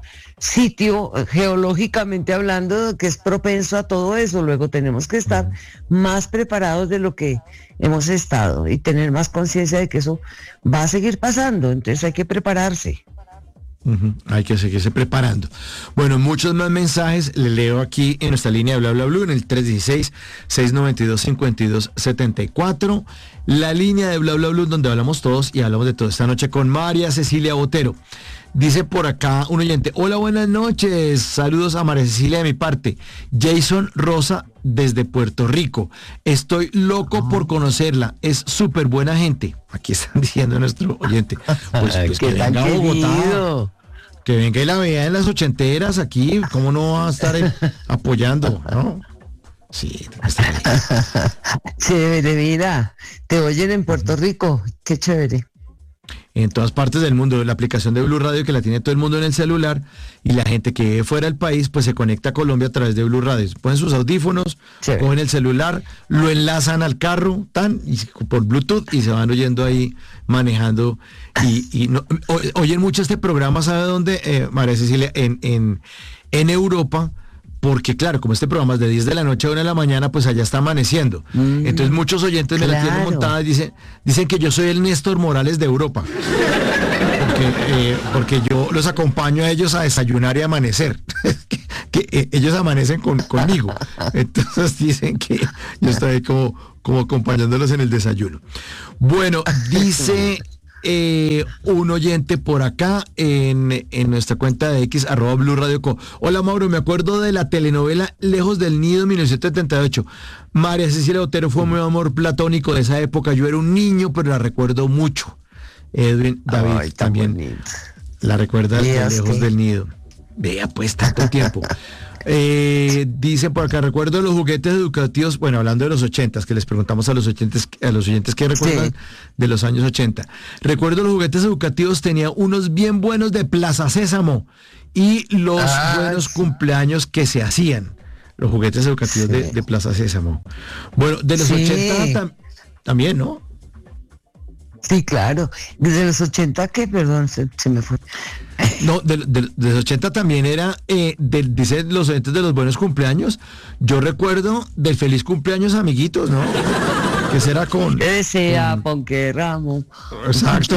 sitio geológicamente hablando que es propenso a todo eso. Luego tenemos que estar uh-huh. más preparados de lo que hemos estado y tener más conciencia de que eso va a seguir pasando. Entonces hay que prepararse. Uh-huh. Hay que seguirse preparando. Bueno, muchos más mensajes le leo aquí en nuestra línea de bla bla bla en el tres uno seis, seis nueve dos, cinco dos siete cuatro, la línea de bla bla bla donde hablamos todos y hablamos de todo esta noche con María Cecilia Botero. Dice por acá un oyente: hola, buenas noches, saludos a María Cecilia de mi parte, Jason Rosa desde Puerto Rico, estoy loco oh. por conocerla, es súper buena gente. Aquí están diciendo nuestro oyente, pues, pues que venga a Bogotá, que venga y la vea en las ochenteras aquí, ¿cómo no va a estar eh, apoyando, no? Sí, chévere, mira, te oyen en Puerto Rico, qué chévere. En todas partes del mundo, la aplicación de Blue Radio que la tiene todo el mundo en el celular, y la gente que vive fuera del país pues se conecta a Colombia a través de Blue Radio. Ponen sus audífonos, sí. cogen el celular, lo enlazan al carro, tan, y por Bluetooth, y se van oyendo ahí manejando, y, y no, o, oyen mucho este programa, ¿sabe dónde, eh, María Cecilia? En, en, en Europa. Porque claro, como este programa es de diez de la noche a una de la mañana, pues allá está amaneciendo. Mm, Entonces muchos oyentes claro. me la tienen montada y dicen, dicen que yo soy el Néstor Morales de Europa. Porque, eh, porque yo los acompaño a ellos a desayunar y a amanecer. que, que eh, ellos amanecen con, conmigo. Entonces dicen que yo estoy como, como acompañándolos en el desayuno. Bueno, dice... Eh, un oyente por acá en, en nuestra cuenta de X, arroba Blue Radio Co. Hola Mauro, me acuerdo de la telenovela Lejos del Nido, mil novecientos setenta y ocho. María Cecilia Botero fue mi amor platónico de esa época. Yo era un niño, pero la recuerdo mucho. Edwin David Ay, también bonito. La recuerda de Lejos que... del Nido. Vea, pues tanto tiempo. Eh, dice por acá, recuerdo los juguetes educativos, bueno, hablando de los ochentas, que les preguntamos a los oyentes, a los oyentes que recuerdan sí. de los años ochenta. Recuerdo los juguetes educativos, tenía unos bien buenos de Plaza Sésamo y los ah, buenos sí. cumpleaños que se hacían, los juguetes educativos sí. de, de Plaza Sésamo. Bueno, de los sí. ochenta tam, también, ¿no? Sí, claro. Desde los ochenta, que perdón, se, se me fue. No, de, de, de los ochenta también era, eh, de, dice los oyentes de los buenos cumpleaños. Yo recuerdo del feliz cumpleaños, amiguitos, ¿no? Que será con... Desea, con... Ponque Ramos. Exacto.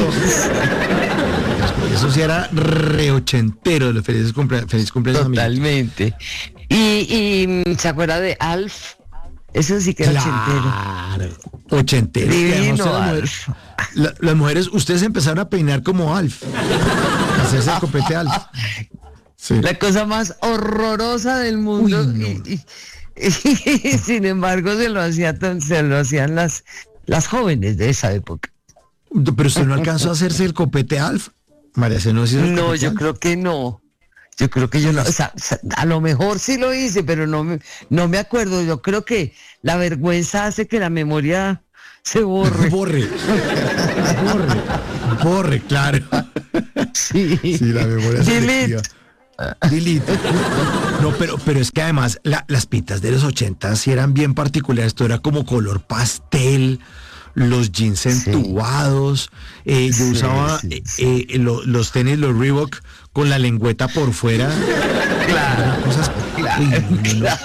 Eso sí era re ochentero, de los felices cumple, feliz cumpleaños, totalmente. Amiguitos. Y, y ¿se acuerda de Alf? Eso sí que era claro, ochentero. Ochentero. Divino, las, mujeres, la, las mujeres, ustedes empezaron a peinar como Alf. A hacerse el copete Alf. Sí. La cosa más horrorosa del mundo. Uy, no. y, y, y, y sin embargo se lo, hacía, se lo hacían las, las jóvenes de esa época. Pero usted no alcanzó a hacerse el copete Alf, María C. ¿No, no yo Alf? Creo que no. Yo creo que yo no, o sea, a lo mejor sí lo hice, pero no me, no me acuerdo. Yo creo que la vergüenza hace que la memoria se borre. borre. borre. Borre, claro. Sí. Sí, la memoria se Delete. Delete. No, pero, pero es que además la, las pintas de los ochentas sí eran bien particulares. Esto era como color pastel, los jeans entubados. Sí. Eh, yo sí, usaba sí, sí. Eh, lo, los tenis, los Reebok, con la lengüeta por fuera. Claro. Cosas... claro, Uy, claro.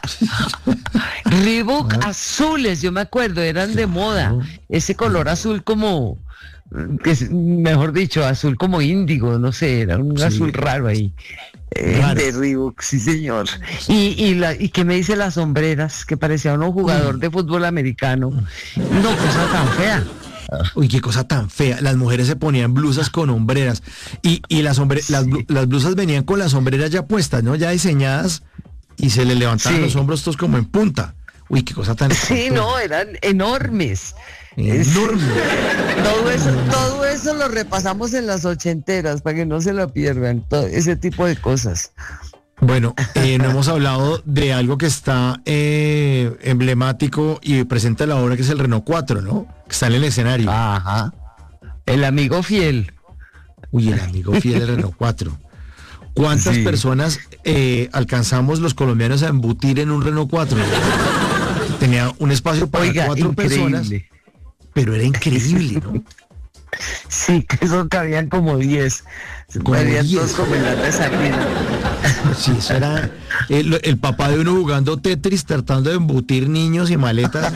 No. Reebok ah. azules, yo me acuerdo, eran claro. de moda. Ese color azul como, que es, mejor dicho, azul como índigo, no sé, era un sí. azul raro ahí. Eh, claro. De Reebok, sí señor. Y, y, la, y qué me dice las sombreras, que parecía un jugador mm. de fútbol americano. No, cosa tan fea. Uy, qué cosa tan fea. Las mujeres se ponían blusas con hombreras. Y, y las, hombre, sí. las, las blusas venían con las hombreras ya puestas, ¿no? Ya diseñadas. Y se le levantaban sí. los hombros todos como en punta. Uy, qué cosa tan... Sí, tan no, eran enormes. Enormes. Todo eso, todo eso lo repasamos en las ochenteras, para que no se lo pierdan. Todo ese tipo de cosas. Bueno, eh, no hemos hablado de algo que está eh, emblemático y presente a la obra, que es el Renault cuatro, ¿no? Que está en el escenario. Ajá. El amigo fiel. Uy, el amigo fiel del Renault cuatro. ¿Cuántas sí. personas eh, alcanzamos los colombianos a embutir en un Renault cuatro? Tenía un espacio para Oiga, cuatro increíble. personas, pero era increíble, ¿no? Sí, que eso cabían como diez. Cabían todos como en la tesarina. Sí, eso era el, el papá de uno jugando Tetris, tratando de embutir niños y maletas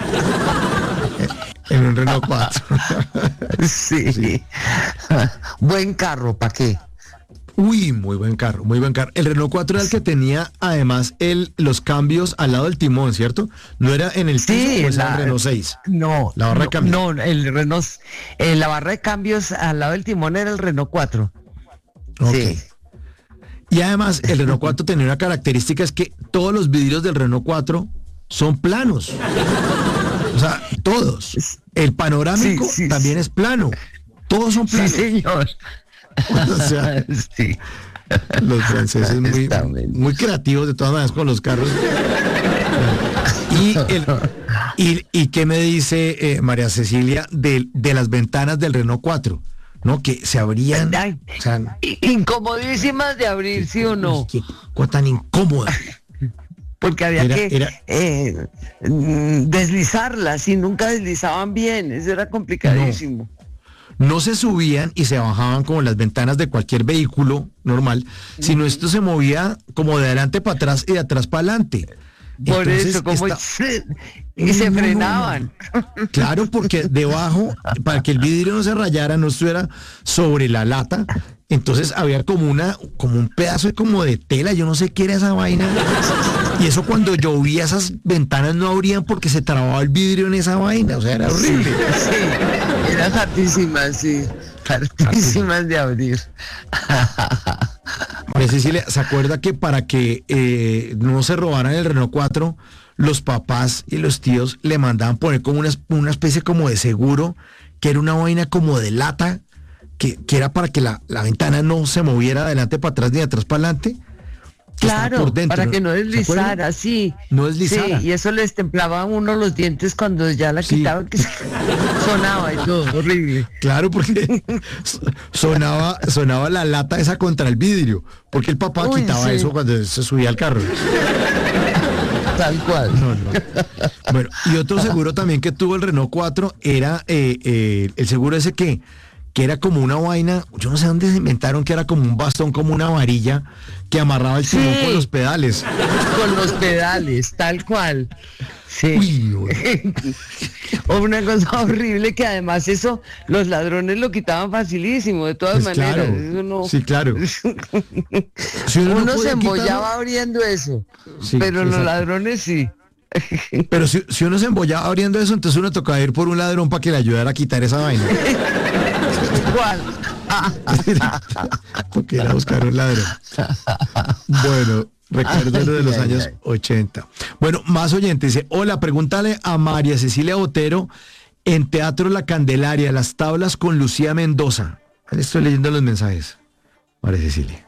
en un Renault cuatro. Sí. sí. Buen carro, ¿para qué? Uy, muy buen carro, muy buen carro. El Renault cuatro era el que tenía además el, los cambios al lado del timón, ¿cierto? No era en el sí, piso, la, el Renault seis. No, la barra no, de cambios. No, el Renault, eh, la barra de cambios al lado del timón era el Renault cuatro. Okay. Sí. Y además el Renault cuatro tenía una característica, es que todos los vidrios del Renault cuatro son planos. O sea, todos. El panorámico sí, sí, también sí. es plano. Todos son planos. Sí, señor. O sea, sí. Los franceses muy, muy creativos de todas maneras con los carros. Y, el, y, y qué me dice eh, María Cecilia de, de las ventanas del Renault cuatro, ¿no? Que se abrían. Ay, o sea, incomodísimas de abrir, ¿sí o no? Qué cosa tan incómoda. Porque había era, que era... Eh, deslizarlas y nunca deslizaban bien. Eso era complicadísimo. No. No se subían y se bajaban como las ventanas de cualquier vehículo normal, mm. sino esto se movía como de adelante para atrás y de atrás para adelante. Por Entonces, eso, como esta... y se no, frenaban. No, no. Claro, porque debajo, para que el vidrio no se rayara, no estuviera sobre la lata, entonces había como una, como un pedazo de, como de tela, yo no sé qué era esa vaina. Y eso cuando llovía esas ventanas no abrían porque se trababa el vidrio en esa vaina, o sea, era horrible. Sí, sí. Eran hartísimas, sí, hartísimas de abrir. María Cecilia, ¿se acuerda que para que eh, no se robaran el Renault cuatro, los papás y los tíos le mandaban poner como una, una especie como de seguro, que era una vaina como de lata, que, que era para que la, la ventana no se moviera de adelante para atrás ni de atrás para adelante? Claro, por dentro, para que no deslizara, sí. No deslizara. Sí, y eso les templaba a uno los dientes cuando ya la sí. quitaban, que sonaba y todo, horrible. Claro, porque sonaba, sonaba la lata esa contra el vidrio, porque el papá Uy, quitaba sí. eso cuando se subía al carro. Tal cual. No, no. Bueno, y otro seguro también que tuvo el Renault cuatro era eh, eh, el seguro ese que, que era como una vaina, yo no sé dónde se inventaron, que era como un bastón, como una varilla, que amarraba el timón sí. con los pedales. Con los pedales, tal cual. Sí. Uy, no. O una cosa horrible que además eso, los ladrones lo quitaban facilísimo, de todas pues maneras. Claro. Eso no... Sí, claro. Si uno uno no se embollaba quitarlo... abriendo eso, sí, pero exacto. Los ladrones sí. Pero si, si uno se embollaba abriendo eso, entonces uno tocaba ir por un ladrón para que le ayudara a quitar esa vaina. ¿Cuál? Porque era buscar un ladrón. Bueno, recuerdo lo de los años ochenta. Bueno, más oyente dice, hola, pregúntale a María Cecilia Botero en Teatro La Candelaria, las tablas con Lucía Mendoza. Estoy leyendo los mensajes. María Cecilia.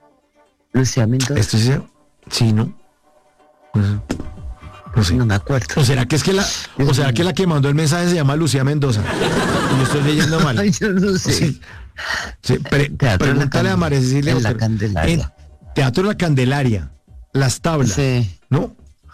Lucía Mendoza. ¿Esto sí? Sí, ¿no? No, no sé. No me acuerdo. ¿O será que es que la, o será que la que mandó el mensaje se llama Lucía Mendoza? Y yo estoy leyendo mal. Ay, yo no sé. Sí. Sí, pre, pregúntale a María Cecilia en Botero. La Candelaria. En Teatro La Candelaria, las tablas. Sí. ¿No?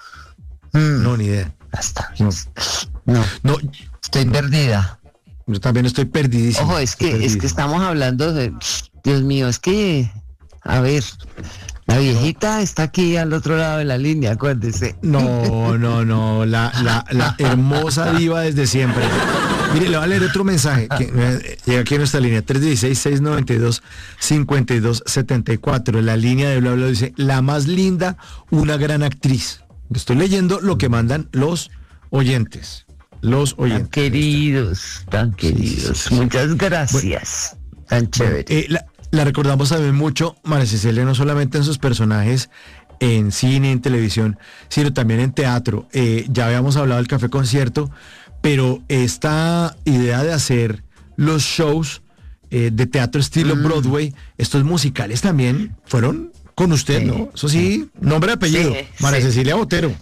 Mm. No, ni idea. Las tablas. No. No. Estoy perdida. Yo también estoy perdidísimo. Ojo, es que, es que estamos hablando de... Dios mío, es que... A ver... La viejita está aquí al otro lado de la línea, acuérdese. No, no, no, la, la, la hermosa diva desde siempre. Mire, le voy a leer otro mensaje que eh, llega aquí en nuestra línea, tres uno seis, seis nueve dos, cinco dos siete cuatro. La línea de bla bla dice, la más linda, una gran actriz. Estoy leyendo lo que mandan los oyentes. Los oyentes. Tan queridos, tan queridos. Sí, sí, sí. Muchas gracias. Bueno, tan chévere. Bueno, eh, la, La recordamos también mucho, María Cecilia, no solamente en sus personajes en cine, en televisión, sino también en teatro. Eh, ya habíamos hablado del Café Concierto, pero esta idea de hacer los shows eh, de teatro estilo mm. Broadway, estos musicales también fueron con usted, sí. ¿no? Eso sí, nombre y apellido, sí, María sí. Cecilia Botero.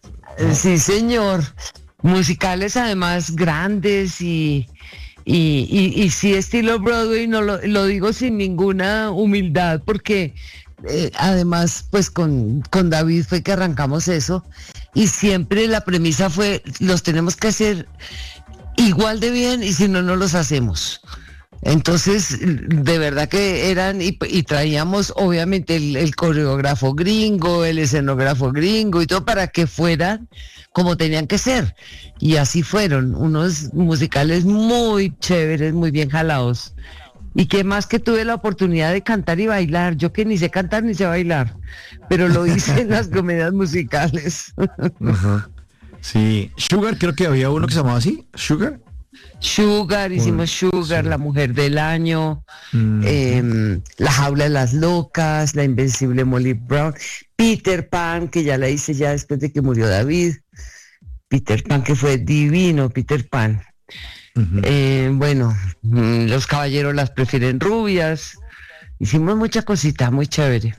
Sí, señor. Musicales además grandes y... Y, y, y sí, estilo Broadway, no lo, lo digo sin ninguna humildad, porque eh, además, pues con, con David fue que arrancamos eso, y siempre la premisa fue, los tenemos que hacer igual de bien, y si no, no los hacemos. Entonces, de verdad que eran, y, y traíamos obviamente el, el coreógrafo gringo, el escenógrafo gringo y todo para que fueran como tenían que ser. Y así fueron, unos musicales muy chéveres, muy bien jalados. Y que más que tuve la oportunidad de cantar y bailar, yo que ni sé cantar ni sé bailar, pero lo hice en las comedias musicales. Ajá. Sí, Sugar, creo que había uno que se llamaba así, Sugar. Sugar, hicimos Sugar, sí. La Mujer del Año, mm. eh, La Jaula de las Locas, La Invencible Molly Brown, Peter Pan, que ya la hice ya después de que murió David, Peter Pan, que fue divino, Peter Pan. Uh-huh. Eh, bueno, Los Caballeros las prefieren rubias, hicimos mucha cosita, muy chévere.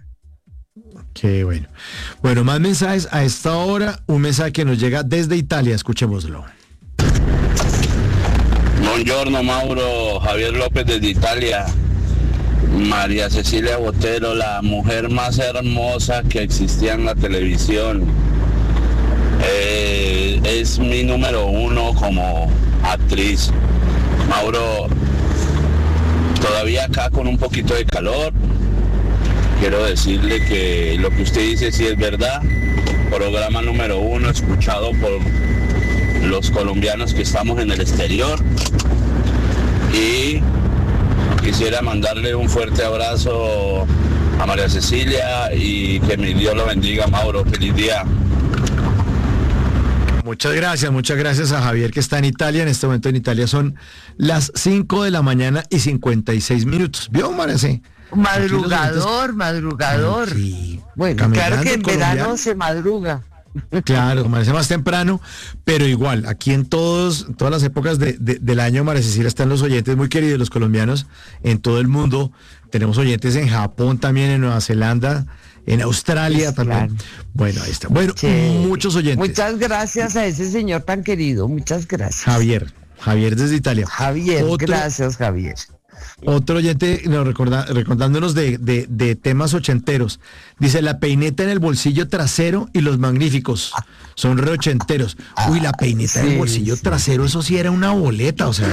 Qué bueno. Bueno, más mensajes a esta hora, un mensaje que nos llega desde Italia, escuchémoslo. Buongiorno Mauro, Javier López desde Italia. María Cecilia Botero, la mujer más hermosa que existía en la televisión. Eh, es mi número uno como actriz. Mauro, todavía acá con un poquito de calor, quiero decirle que lo que usted dice sí es verdad. Programa número uno, escuchado por los colombianos que estamos en el exterior, y quisiera mandarle un fuerte abrazo a María Cecilia y que mi Dios lo bendiga. Mauro, feliz día. Muchas gracias, muchas gracias a Javier que está en Italia. En este momento en Italia son las cinco de la mañana y cincuenta y seis minutos. ¿Vio, María C? Madrugador, madrugador. Sí, bueno, claro que en verano se madruga. Claro, amanece más temprano, pero igual, aquí en todos, todas las épocas de, de, del año, María Cecilia, están los oyentes muy queridos, los colombianos, en todo el mundo. Tenemos oyentes en Japón también, en Nueva Zelanda, en Australia sí, también. Claro. Bueno, ahí está. Bueno, sí. Muchos oyentes. Muchas gracias a ese señor tan querido, muchas gracias. Javier, Javier desde Italia. Javier, Otro... gracias Javier. Otro oyente no, recorda, recordándonos de, de, de temas ochenteros. Dice, la peineta en el bolsillo trasero y Los Magníficos. Son re ochenteros. Uy, la peineta sí, en el bolsillo sí. trasero, eso sí era una boleta, o sea.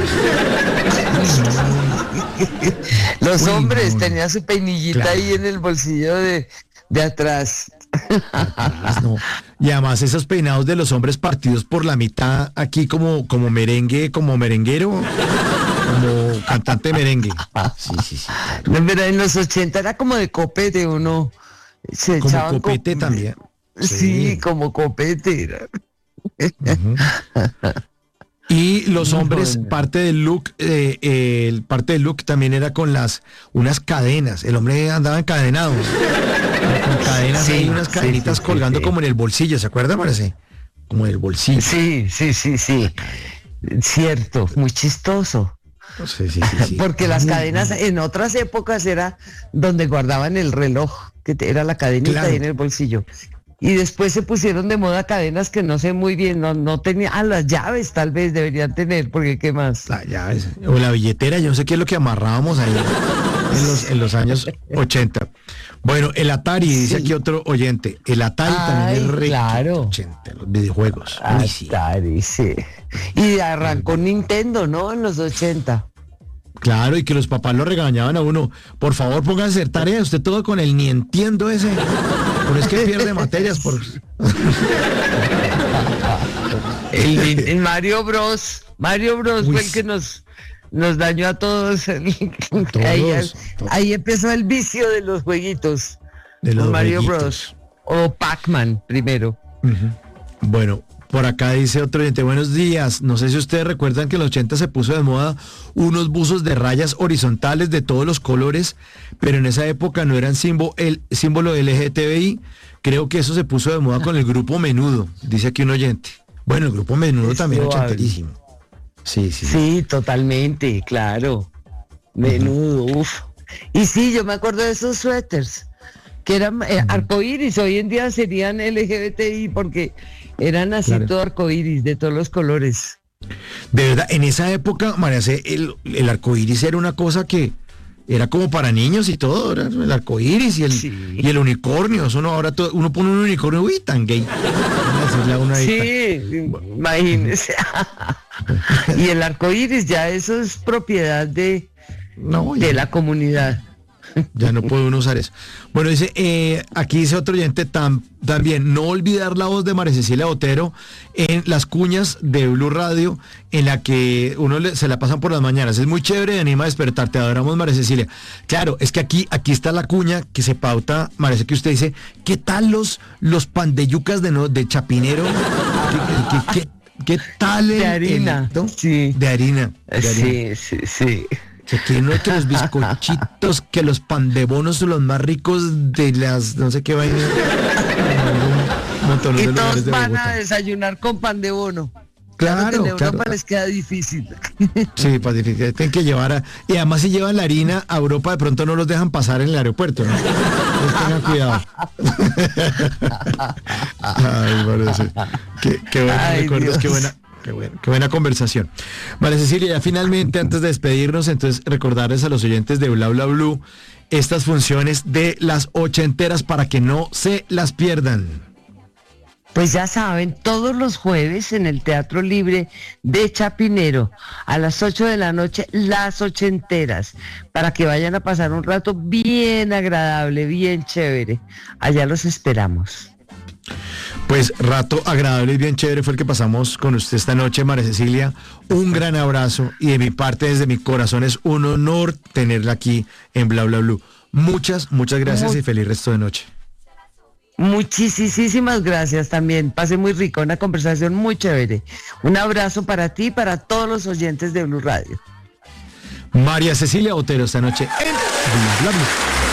Los Uy, hombres no, tenían su peinillita claro. ahí en el bolsillo de, de atrás. atrás no. Y además esos peinados de los hombres partidos por la mitad, aquí como, como merengue, como merenguero. Como cantante merengue. Sí, sí, sí. No, pero en los ochenta era como de copete, uno se como echaban copete co- también. Sí, sí, como copete. Uh-huh. Y los hombres, Bueno. parte del look, eh, eh, el parte del look también era con las unas cadenas. El hombre andaba encadenado. Con cadenas Sí, ahí, unas sí, cadenitas sí, sí, colgando sí. como en el bolsillo, ¿se acuerda, parece? Como en el bolsillo. Sí, sí, sí, sí. Cierto, muy chistoso. Sí, sí, sí, sí. Porque las cadenas en otras épocas era donde guardaban el reloj, que te- era la cadenita Claro. ahí en el bolsillo. Y después se pusieron de moda cadenas que no sé muy bien, no, no tenía, ah, las llaves tal vez deberían tener, porque qué más. La llave, o la billetera, yo no sé qué es lo que amarrábamos ahí en los, en los años ochenta. Bueno, el Atari, dice Sí. aquí otro oyente. El Atari Ay, también es re claro. ochenta, los videojuegos. Uy, sí. Atari, sí. Y arrancó Nintendo, ¿no? En los ochenta. Claro, y que los papás lo regañaban a uno. Por favor, póngase a hacer tarea, usted todo con el ni entiendo ese. Pero es que pierde materias por. El, el Mario Bros. Mario Bros Uy, fue el sí. que nos, nos dañó a todos. Ahí, todos. ahí empezó el vicio de los jueguitos. De los Con Mario jueguitos. Bros. O Pac-Man primero. Ujú. Bueno, por acá dice otro oyente, buenos días. No sé si ustedes recuerdan que en los ochenta se puso de moda unos buzos de rayas horizontales de todos los colores, pero en esa época no eran símbolo, el símbolo L G T B I. Creo que eso se puso de moda con el grupo Menudo, dice aquí un oyente. Bueno, el grupo Menudo Es también probable. ochenterísimo. Sí, sí. Sí, totalmente, claro. Menudo, uff. Y sí, yo me acuerdo de esos suéteres, que eran eh, arcoíris. Hoy en día serían L G B T I porque eran así Claro. todo arcoíris, de todos los colores. De verdad, en esa época, María C, el, el arco iris era una cosa que era como para niños y todo, era el arco iris y el, Sí. y el unicornio. Eso no, ahora todo- uno pone un unicornio, uy, tan gay. Van a decirle a uno ahí, Sí, imagínese. Y el arcoíris ya eso es propiedad de, no, de ya, la comunidad. ya no puede uno usar eso. Bueno, dice, eh, aquí dice otro oyente tam- también, no olvidar la voz de María Cecilia Botero en las cuñas de Blue Radio, en la que uno le- se la pasan por las mañanas. Es muy chévere y anima a despertar. Te adoramos, María Cecilia. Claro, es que aquí, aquí está la cuña que se pauta, María Cecilia, que usted dice, ¿qué tal los, los pan de yucas de, no, de Chapinero? ¿Qué, qué- qué- qué tal el, De harina, el- ¿no? sí. De harina. de harina. Sí, sí, sí. Que tiene que los bizcochitos, que los pan de bonos son los más ricos de las, no sé qué vaina. Un montón de Y lugares todos de van a Bogotá. desayunar con pan de bono. Claro, que en Europa claro. les queda difícil. Sí, Pacifica, tienen que llevar a... Y además si llevan la harina a Europa, de pronto no los dejan pasar en el aeropuerto, ¿no? Entonces tengan cuidado. Ay, parece. Qué, qué buenos Ay, recuerdos, Dios. qué buena... Qué, bueno, qué buena conversación. María Cecilia, ya finalmente, antes de despedirnos, entonces recordarles a los oyentes de Bla Bla Blue estas funciones de las ochenteras para que no se las pierdan. Pues ya saben, todos los jueves en el Teatro Libre de Chapinero, a las ocho de la noche, las ochenteras, para que vayan a pasar un rato bien agradable, bien chévere. Allá los esperamos. Pues rato agradable y bien chévere fue el que pasamos con usted esta noche, María Cecilia. Un gran abrazo y de mi parte, desde mi corazón, es un honor tenerla aquí en Bla Bla Blue. Muchas, muchas gracias Muy- y feliz resto de noche. Muchísimas gracias también. Pasé muy rico, una conversación muy chévere. Un abrazo para ti y para todos los oyentes de Blue Radio. María Cecilia Botero esta noche en Bla Bla Blue.